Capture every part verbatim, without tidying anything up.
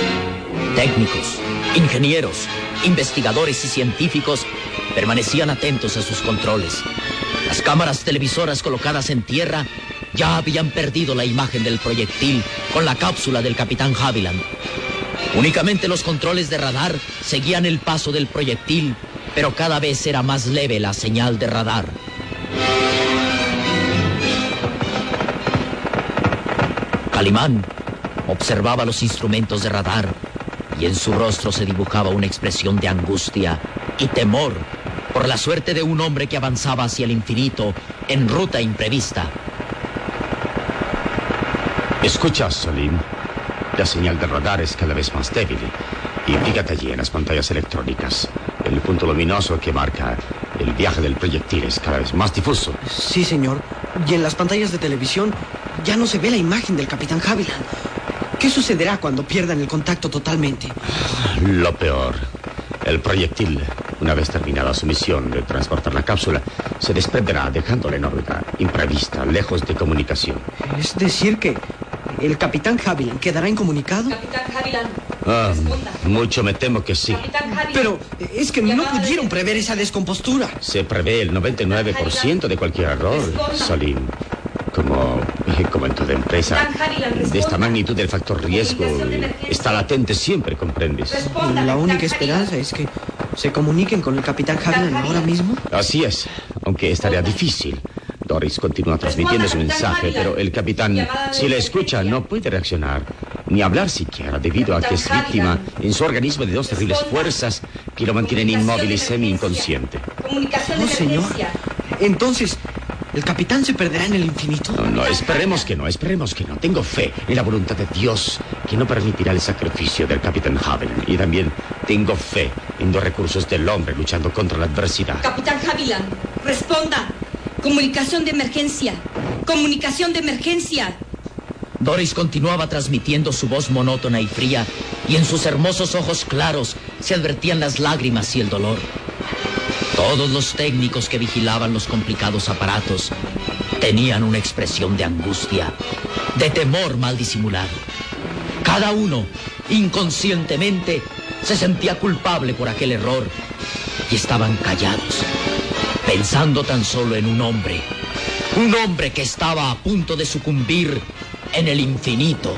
Técnicos, ingenieros, investigadores y científicos permanecían atentos a sus controles. Las cámaras televisoras colocadas en tierra ya habían perdido la imagen del proyectil con la cápsula del capitán Haviland. Únicamente los controles de radar seguían el paso del proyectil, pero cada vez era más leve la señal de radar. Calimán observaba los instrumentos de radar y en su rostro se dibujaba una expresión de angustia y temor por la suerte de un hombre que avanzaba hacia el infinito en ruta imprevista. Escucha, Salim. La señal de radar es cada vez más débil. Y fíjate allí en las pantallas electrónicas. El punto luminoso que marca el viaje del proyectil es cada vez más difuso. Sí, señor. Y en las pantallas de televisión ya no se ve la imagen del capitán Haviland. ¿Qué sucederá cuando pierdan el contacto totalmente? Lo peor. El proyectil, una vez terminada su misión de transportar la cápsula, se desprenderá dejándola en órbita imprevista, lejos de comunicación. Es decir que el capitán Haviland quedará incomunicado. Capitán Haviland, Ah, responda. mucho me temo que sí. Capitán Haviland. Pero es que no Llamada pudieron de- prever esa descompostura. Se prevé el noventa y nueve por ciento de cualquier error, Salim. Como, como en toda empresa, de esta magnitud el factor riesgo está latente siempre, ¿comprendes? Responda, La capitán única Haviland. esperanza es que se comuniquen con el capitán Haviland ahora mismo. Así es, aunque es tarea difícil. Doris continúa transmitiendo su mensaje, pero el capitán, si le escucha, no puede reaccionar, ni hablar siquiera, debido a que es víctima en su organismo de dos terribles fuerzas que lo mantienen inmóvil y semi-inconsciente. Comunicación de No, señor. emergencia. Entonces, ¿el capitán se perderá en el infinito? No, no, esperemos que no, esperemos que no. Tengo fe en la voluntad de Dios, que no permitirá el sacrificio del capitán Haviland. Y también tengo fe en los recursos del hombre luchando contra la adversidad. Capitán Haviland, responda. Comunicación de emergencia. Comunicación de emergencia. Doris continuaba transmitiendo su voz monótona y fría, y en sus hermosos ojos claros se advertían las lágrimas y el dolor. Todos los técnicos que vigilaban los complicados aparatos tenían una expresión de angustia, de temor mal disimulado. Cada uno, inconscientemente, se sentía culpable por aquel error y estaban callados, pensando tan solo en un hombre, un hombre que estaba a punto de sucumbir en el infinito.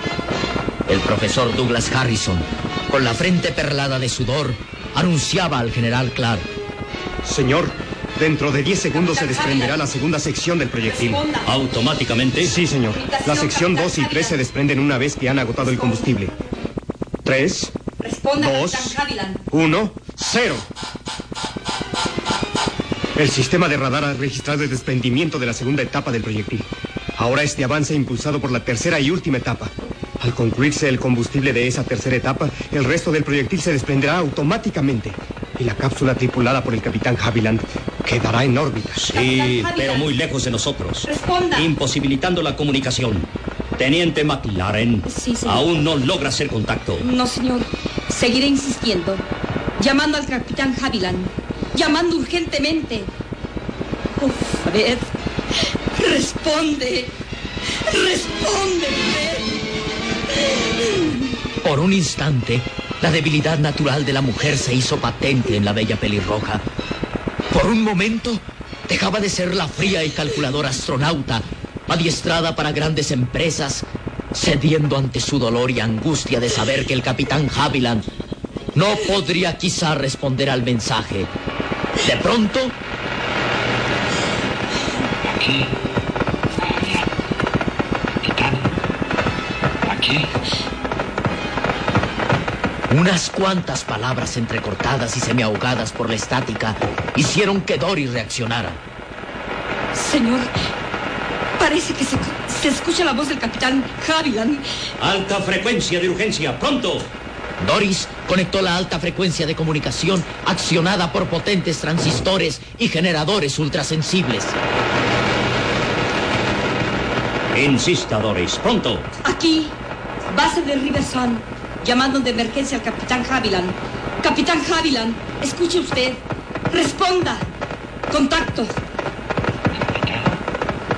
El profesor Douglas Harrison, con la frente perlada de sudor, anunciaba al general Clark. Señor, dentro de diez segundos se desprenderá la segunda sección del proyectil. Responda. ¿Automáticamente? Sí, señor. La sección dos y tres se desprenden una vez que han agotado el combustible. Tres, Responda, Dos. capitán Haviland. uno, cero. El sistema de radar ha registrado el desprendimiento de la segunda etapa del proyectil. Ahora este avance impulsado por la tercera y última etapa. Al concluirse el combustible de esa tercera etapa, el resto del proyectil se desprenderá automáticamente. Y la cápsula tripulada por el capitán Haviland quedará en órbita. Sí, pero muy lejos de nosotros. Responda. Imposibilitando la comunicación. Teniente McLaren, Sí, señor. aún no logra hacer contacto. No, señor. Seguiré insistiendo. Llamando al capitán Haviland. Llamando urgentemente. Uf, a ver. Responde. Responde. Por un instante, la debilidad natural de la mujer se hizo patente en la bella pelirroja. Por un momento, dejaba de ser la fría y calculadora astronauta, adiestrada para grandes empresas, cediendo ante su dolor y angustia de saber que el capitán Haviland no podría quizá responder al mensaje. De pronto, Aquí. Capitán. Aquí. unas cuantas palabras entrecortadas y semiahogadas por la estática hicieron que Doris reaccionara. Señor, parece que se, se escucha la voz del capitán Haviland. Alta frecuencia de urgencia, pronto. Doris conectó la alta frecuencia de comunicación accionada por potentes transistores y generadores ultrasensibles. Insista, Doris, pronto. Aquí, base de Riverson, llamando de emergencia al capitán Haviland. Capitán Haviland, escuche usted. Responda. Contacto.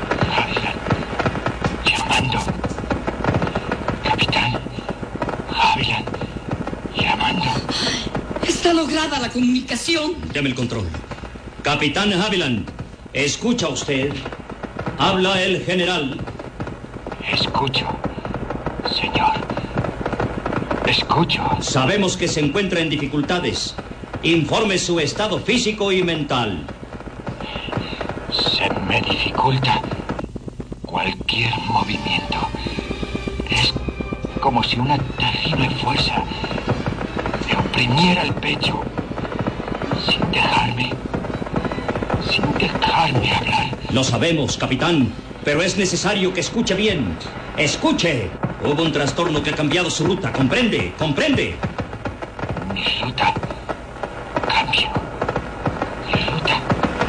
Capitán. Llamando. Capitán. Haviland. Haviland. Llamando. Está lograda la comunicación. Deme el control. Capitán Haviland, ¿escucha usted? Habla el general. Escucho, señor. Escucho. Sabemos que se encuentra en dificultades. Informe su estado físico y mental. Se me dificulta cualquier movimiento. Es como si una terrible fuerza me oprimiera el pecho sin dejarme, sin dejarme hablar. Lo sabemos, capitán, pero es necesario que escuche bien. ¡Escuche! Hubo un trastorno que ha cambiado su ruta, ¿comprende? ¿Comprende? Mi ruta. Cambio. Mi ruta.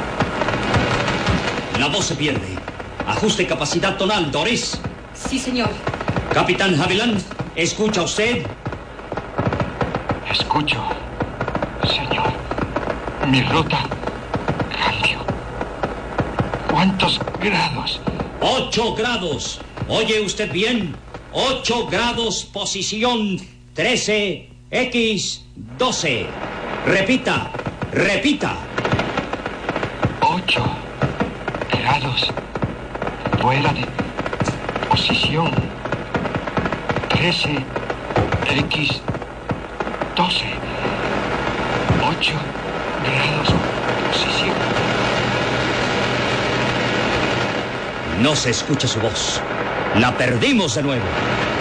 La voz se pierde. Ajuste capacidad tonal, Doris. Sí, señor. Capitán Haviland, ¿escucha usted? Escucho, señor. Mi ruta. Cambio. ¿Cuántos grados? Ocho grados. ¿Oye usted bien? Ocho grados, posición trece, X doce. Repita, repita. Ocho grados. Fuera de posición trece, X doce. Ocho grados, posición. No se escucha su voz. La perdimos de nuevo.